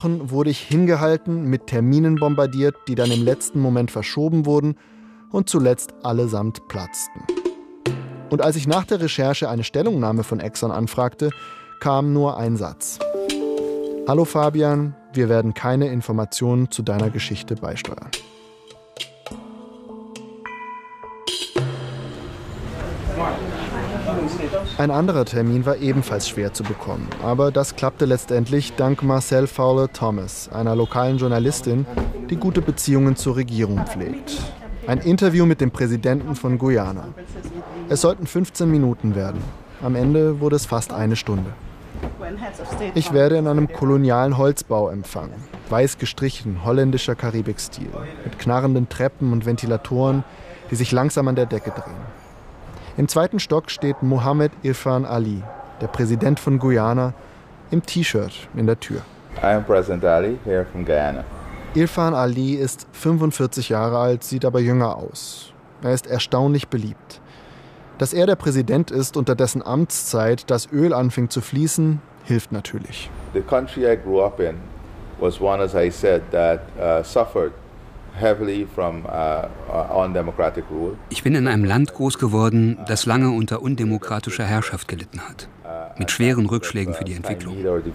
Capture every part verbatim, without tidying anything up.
wurde ich hingehalten, mit Terminen bombardiert, die dann im letzten Moment verschoben wurden und zuletzt allesamt platzten. Und als ich nach der Recherche eine Stellungnahme von Exxon anfragte, kam nur ein Satz. Hallo Fabian, wir werden keine Informationen zu deiner Geschichte beisteuern. Ein anderer Termin war ebenfalls schwer zu bekommen, aber das klappte letztendlich dank Marcel Fowler-Thomas, einer lokalen Journalistin, die gute Beziehungen zur Regierung pflegt. Ein Interview mit dem Präsidenten von Guyana. Es sollten fünfzehn Minuten werden. Am Ende wurde es fast eine Stunde. Ich werde in einem kolonialen Holzbau empfangen. Weiß gestrichen, holländischer Karibikstil, mit knarrenden Treppen und Ventilatoren, die sich langsam an der Decke drehen. Im zweiten Stock steht Mohammed Irfan Ali, der Präsident von Guyana, im T-Shirt in der Tür. I am President Ali, here from Guyana. Irfan Ali ist fünfundvierzig Jahre alt, sieht aber jünger aus. Er ist erstaunlich beliebt. Dass er der Präsident ist, unter dessen Amtszeit das Öl anfing zu fließen, hilft natürlich. The country I grew up in was one, as I said, that uh, suffered heavily from uh, undemocratic rule. Ich bin in einem Land groß geworden, das lange unter undemokratischer Herrschaft gelitten hat, mit schweren Rückschlägen für die Entwicklung.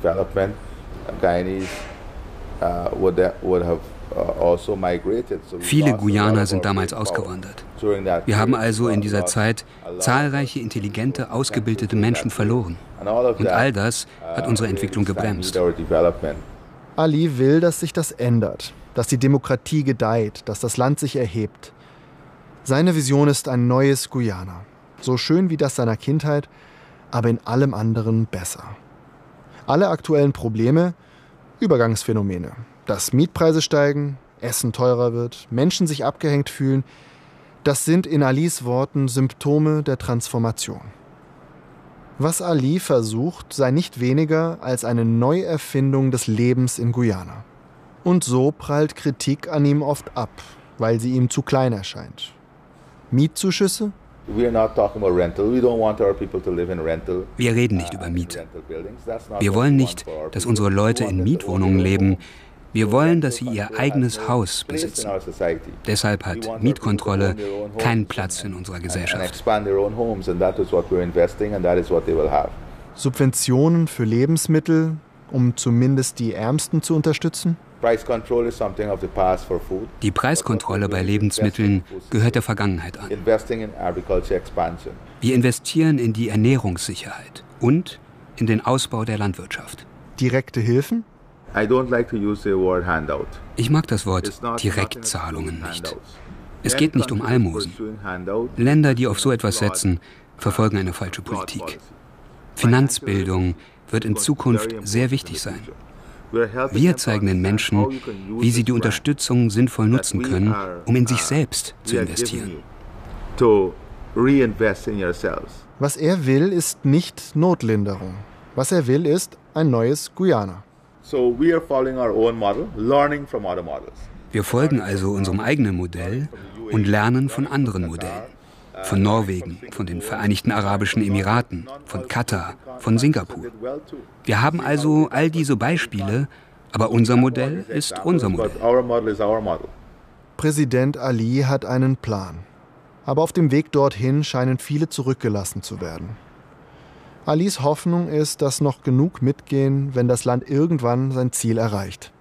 Viele Guyaner sind damals ausgewandert. Wir haben also in dieser Zeit zahlreiche intelligente, ausgebildete Menschen verloren. Und all das hat unsere Entwicklung gebremst. Ali will, dass sich das ändert, dass die Demokratie gedeiht, dass das Land sich erhebt. Seine Vision ist ein neues Guyana. So schön wie das seiner Kindheit, aber in allem anderen besser. Alle aktuellen Probleme, Übergangsphänomene. Dass Mietpreise steigen, Essen teurer wird, Menschen sich abgehängt fühlen, das sind in Alis Worten Symptome der Transformation. Was Ali versucht, sei nicht weniger als eine Neuerfindung des Lebens in Guyana. Und so prallt Kritik an ihm oft ab, weil sie ihm zu klein erscheint. Mietzuschüsse? Wir reden nicht über Miete. Wir wollen nicht, dass unsere Leute in Mietwohnungen leben. Wir wollen, dass sie ihr eigenes Haus besitzen. Deshalb hat Mietkontrolle keinen Platz in unserer Gesellschaft. Subventionen für Lebensmittel, um zumindest die Ärmsten zu unterstützen? Die Preiskontrolle bei Lebensmitteln gehört der Vergangenheit an. Wir investieren in die Ernährungssicherheit und in den Ausbau der Landwirtschaft. Direkte Hilfen? Ich mag das Wort Direktzahlungen nicht. Es geht nicht um Almosen. Länder, die auf so etwas setzen, verfolgen eine falsche Politik. Finanzbildung wird in Zukunft sehr wichtig sein. Wir zeigen den Menschen, wie sie die Unterstützung sinnvoll nutzen können, um in sich selbst zu investieren. Was er will, ist nicht Notlinderung. Was er will, ist ein neues Guyana. Wir folgen also unserem eigenen Modell und lernen von anderen Modellen. Von Norwegen, von den Vereinigten Arabischen Emiraten, von Katar, von Singapur. Wir haben also all diese Beispiele, aber unser Modell ist unser Modell. Präsident Ali hat einen Plan. Aber auf dem Weg dorthin scheinen viele zurückgelassen zu werden. Alis Hoffnung ist, dass noch genug mitgehen, wenn das Land irgendwann sein Ziel erreicht.